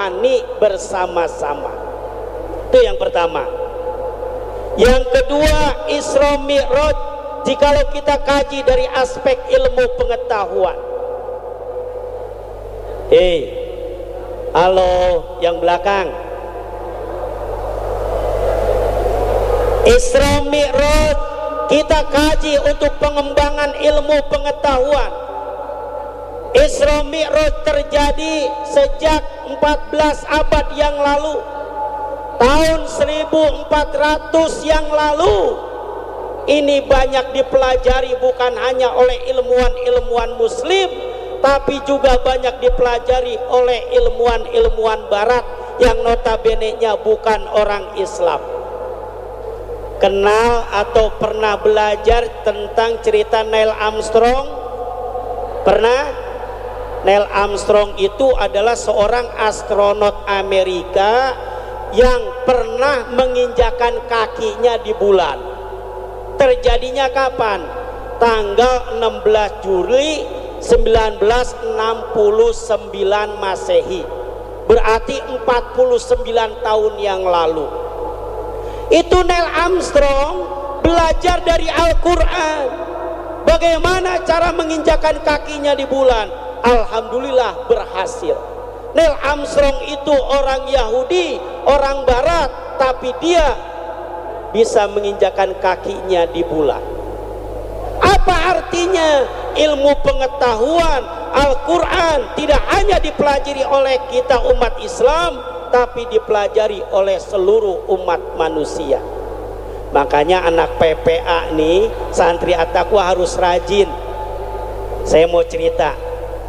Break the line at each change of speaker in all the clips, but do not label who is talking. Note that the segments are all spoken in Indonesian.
rohani bersama-sama. Itu yang pertama. Yang kedua, Isra Mi'raj jikalau kita kaji dari aspek ilmu pengetahuan. Halo yang belakang. Isra Mi'raj kita kaji untuk pengembangan ilmu pengetahuan. Isra Mi'raj terjadi sejak 14 abad yang lalu, tahun 1400 yang lalu. Ini banyak dipelajari bukan hanya oleh ilmuwan-ilmuwan muslim, tapi juga banyak dipelajari oleh ilmuwan-ilmuwan barat yang notabene-nya bukan orang Islam. Kenal atau pernah belajar tentang cerita Neil Armstrong? Pernah? Neil Armstrong itu adalah seorang astronot Amerika yang pernah menginjakan kakinya di bulan. Terjadinya kapan? Tanggal 16 Juli 1969 Masehi. Berarti 49 tahun yang lalu. Itu Neil Armstrong belajar dari Al-Quran bagaimana cara menginjakan kakinya di bulan. Alhamdulillah berhasil. Neil Armstrong itu orang Yahudi, orang Barat, tapi dia bisa menginjakan kakinya di bulan. Apa artinya? Ilmu pengetahuan Al-Quran tidak hanya dipelajari oleh kita umat Islam, tapi dipelajari oleh seluruh umat manusia. Makanya anak PPA nih, santri At-Taqwa harus rajin. Saya mau cerita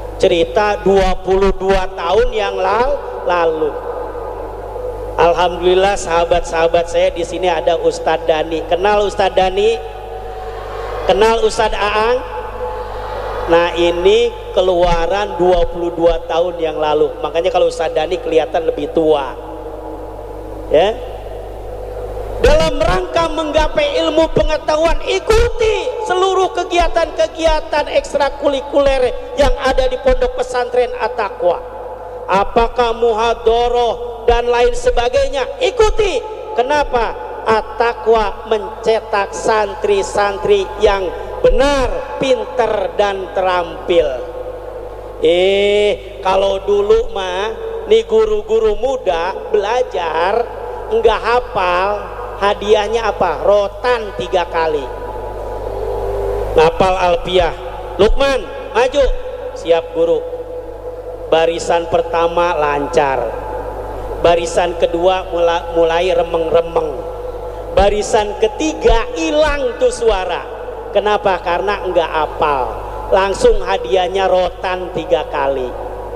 22 tahun yang lalu. Alhamdulillah sahabat-sahabat saya di sini ada Ustadz Dani. Kenal Ustadz Dani? Kenal Ustadz Aang? Nah ini keluaran 22 tahun yang lalu. Makanya kalau Ustadz Dani kelihatan lebih tua. Ya. Dalam rangka menggapai ilmu pengetahuan, ikuti seluruh kegiatan-kegiatan ekstrakurikuler yang ada di Pondok Pesantren At-Taqwa. Apakah muhadharah dan lain sebagainya, ikuti. Kenapa? At-Taqwa mencetak santri-santri yang benar, pinter dan terampil. Kalau dulu mah nih guru-guru muda belajar enggak hafal, hadiahnya apa? Rotan 3 kali. Ngapal alfiah. Lukman, maju. Siap guru. Barisan pertama lancar. Barisan kedua mulai remeng-remeng. Barisan ketiga hilang tuh suara. Kenapa? Karena enggak hafal. Langsung hadiahnya rotan 3 kali.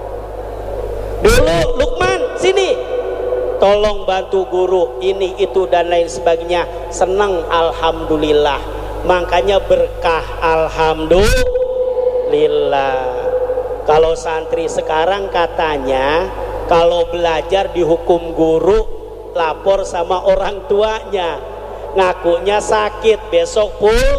Dulu Lukman, sini. Tolong bantu guru ini itu dan lain sebagainya. Senang alhamdulillah. Makanya berkah alhamdulillah. Kalau santri sekarang katanya kalau belajar dihukum guru, lapor sama orang tuanya. Ngakunya sakit, besok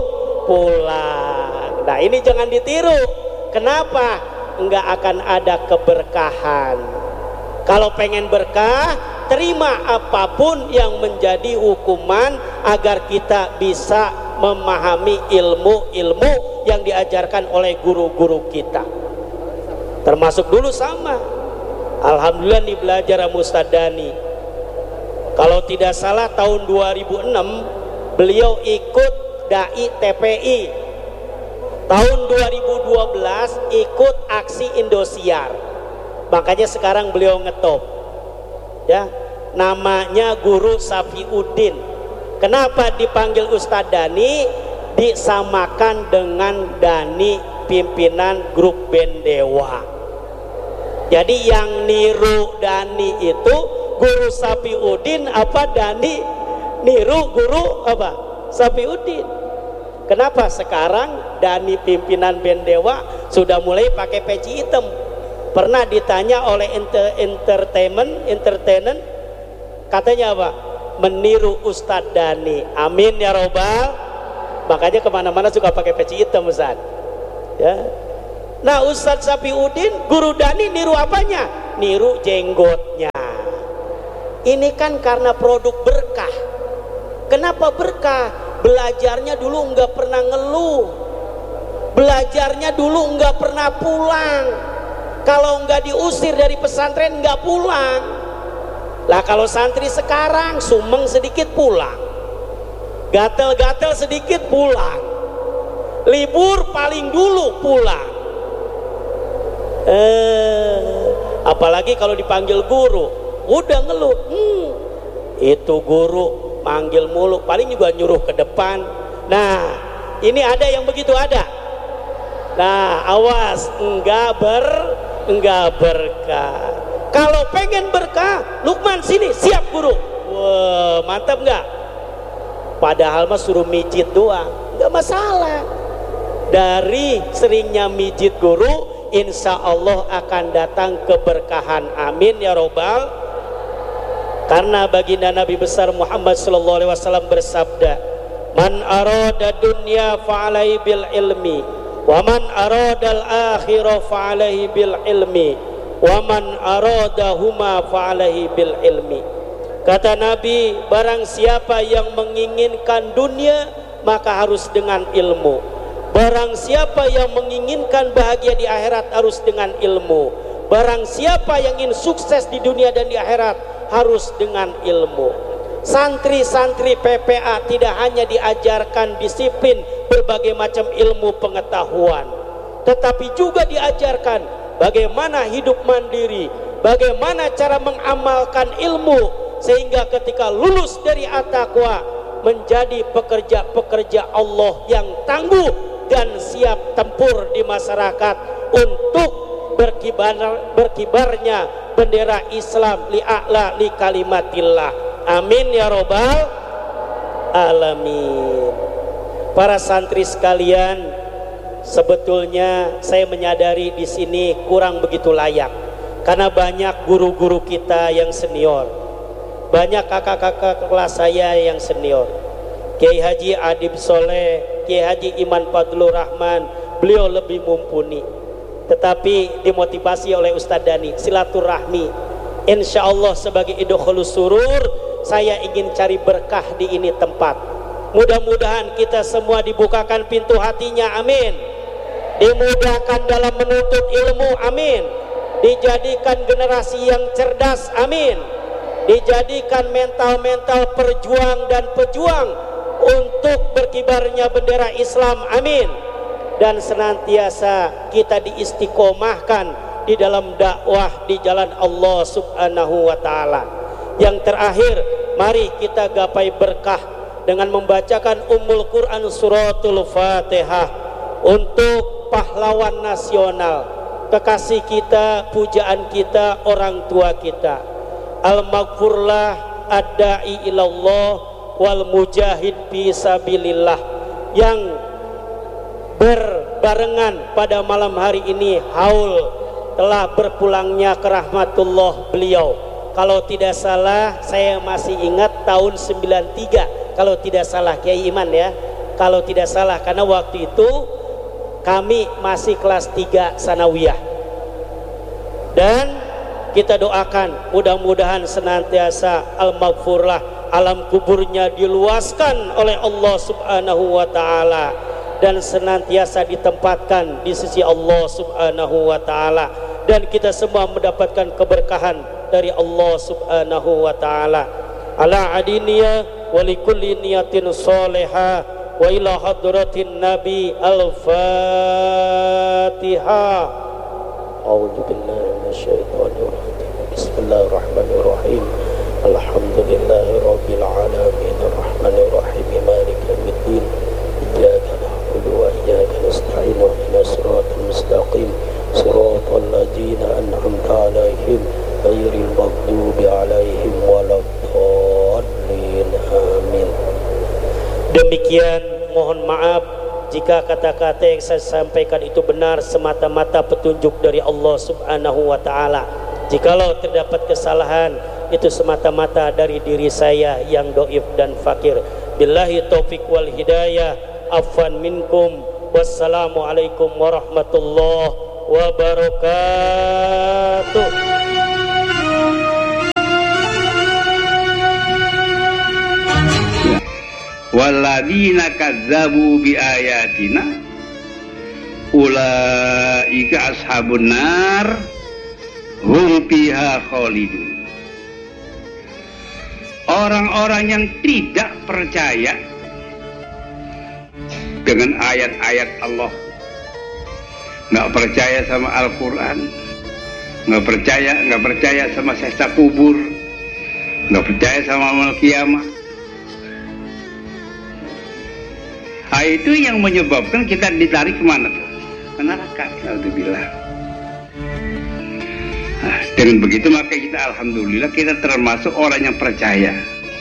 pulang. Nah ini jangan ditiru. Kenapa? Enggak akan ada keberkahan. Kalau pengen berkah, terima apapun yang menjadi hukuman agar kita bisa memahami ilmu-ilmu yang diajarkan oleh guru-guru kita. Termasuk dulu sama. Alhamdulillah nih belajar sama Ustadz Dani. Kalau tidak salah tahun 2006 beliau ikut Dai TPI. Tahun 2012 ikut aksi Indosiar. Makanya sekarang beliau ngetop. Ya, namanya Guru Safiuddin. Kenapa dipanggil Ustadz Dani? Disamakan dengan Dani pimpinan grup band Dewa. Jadi yang niru Dani itu Guru Safiuddin apa Dani niru Guru apa? Safiuddin. Kenapa sekarang Dani pimpinan band Dewa sudah mulai pakai peci hitam? Pernah ditanya oleh entertainment katanya apa? Meniru Ustadz Dani. Amin ya robbal. Makanya kemana-mana suka pakai peci hitam Ustadz. Ya. Nah Ustadz Safiuddin, Guru Dani niru apanya? Niru jenggotnya. Ini kan karena produk berkah. Kenapa berkah? Belajarnya dulu nggak pernah ngeluh, belajarnya dulu nggak pernah pulang. Kalau nggak diusir dari pesantren nggak pulang. Lah kalau santri sekarang sumeng sedikit pulang, gatel-gatel sedikit pulang, libur paling dulu pulang. Apalagi kalau dipanggil guru, udah ngeluh. Itu guru manggil mulu, paling juga nyuruh ke depan. Nah, ini ada yang begitu ada. Nah, awas, enggak berkah. Kalau pengen berkah, Lukman sini, siap guru. Wah, mantap enggak? Padahal mah suruh mijit doang, enggak masalah. Dari seringnya mijit guru, insya Allah akan datang keberkahan. Amin ya robbal. Karena baginda Nabi besar Muhammad sallallahu alaihi wasallam bersabda, "Man arada dunya fa'alaihi bil ilmi, wa man arada al akhirah fa'alaihi bil ilmi, wa man arada huma fa'alaihi bil ilmi." Kata Nabi, barang siapa yang menginginkan dunia maka harus dengan ilmu. Barang siapa yang menginginkan bahagia di akhirat harus dengan ilmu. Barang siapa yang ingin sukses di dunia dan di akhirat harus dengan ilmu. Santri-santri PPA tidak hanya diajarkan disiplin berbagai macam ilmu pengetahuan, tetapi juga diajarkan bagaimana hidup mandiri, bagaimana cara mengamalkan ilmu, sehingga ketika lulus dari at-taqwa menjadi pekerja-pekerja Allah yang tangguh dan siap tempur di masyarakat untuk berkibarnya bendera Islam li'a'la li kalimatillah. Amin ya robbal alamin. Para santri sekalian, sebetulnya saya menyadari di sini kurang begitu layak karena banyak guru-guru kita yang senior, banyak kakak-kakak kelas saya yang senior. Kiai Haji Adib Soleh, Kiai Haji Iman Fadlur Rahman, beliau lebih mumpuni. Tetapi dimotivasi oleh Ustadz Dani, silaturahmi. Insya Allah sebagai idkhulus surur, saya ingin cari berkah di ini tempat. Mudah-mudahan kita semua dibukakan pintu hatinya, amin. Dimudahkan dalam menuntut ilmu, amin. Dijadikan generasi yang cerdas, amin. Dijadikan mental-mental perjuang dan pejuang untuk berkibarnya bendera Islam, amin. Dan senantiasa kita diistiqomahkan di dalam dakwah di jalan Allah subhanahu wa ta'ala. Yang terakhir, mari kita gapai berkah dengan membacakan Ummul Quran suratul Fatihah untuk pahlawan nasional, kekasih kita, pujaan kita, orang tua kita. Al-Maghfurlah ad-da'i ilallah wal mujahid fi sabilillah, yang berbarengan pada malam hari ini haul telah berpulangnya ke rahmatullah beliau. Kalau tidak salah, saya masih ingat tahun 93, kalau tidak salah Kiai Iman ya, kalau tidak salah, karena waktu itu kami masih kelas 3 sanawiyah. Dan kita doakan mudah-mudahan senantiasa al-maghfurlah, alam kuburnya diluaskan oleh Allah subhanahu wa ta'ala dan senantiasa ditempatkan di sisi Allah subhanahu wa ta'ala, dan kita semua mendapatkan keberkahan dari Allah subhanahu wa ta'ala. Ala adiniya wa likulli niyatin soleha wa ila hadratin nabi al-fatihah. A'udzu billahi minasyaitonir rajim. Bismillahirrahmanirrahim. Alhamdulillahi rabbil alamin arrahmanir rahim maliki yaumiddin. Iyyaka na'budu wa iyyaka nasta'in ihdinas siratal mustaqim siratal ladzina an'amta 'alaihim ghairil maghdubi 'alaihim waladdallin. Amin. Demikian, mohon maaf jika kata-kata yang saya sampaikan itu benar semata-mata petunjuk dari Allah subhanahu wa ta'ala. Jikalau terdapat kesalahan, itu semata-mata dari diri saya yang dhaif dan fakir. Billahi taufik wal hidayah. Afwan minkum. Wassalamualaikum warahmatullahi wabarakatuh.
walladzina kadzabu biayatina ulaika ashabun nar hum fiha khalidun. Orang-orang yang tidak percaya dengan ayat-ayat Allah, nggak percaya sama Al-Quran, nggak percaya sama siksa kubur, nggak percaya sama amal kiamat. Nah, itu yang menyebabkan kita ditarik kemana tuh? Ke neraka. Alhamdulillah. Nah, dengan begitu maka kita alhamdulillah kita termasuk orang yang percaya.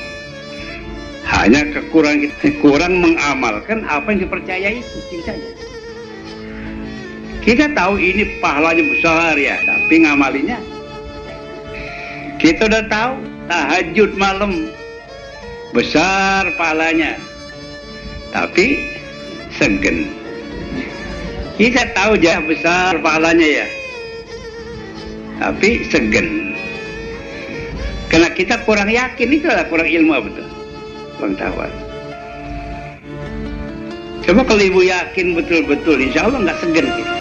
Hanya kurang mengamalkan apa yang dipercayai itu saja. Kita tahu ini pahalanya besar ya, tapi ngamalinya. Kita udah tahu tahajud malam besar pahalanya, tapi segen. Kita tahu jah besar pahalanya ya, tapi segen. Karena kita kurang yakin, itu adalah kurang ilmu, betul, kurang tahu. Coba kalau ibu yakin betul-betul, insya Allah nggak segen kita.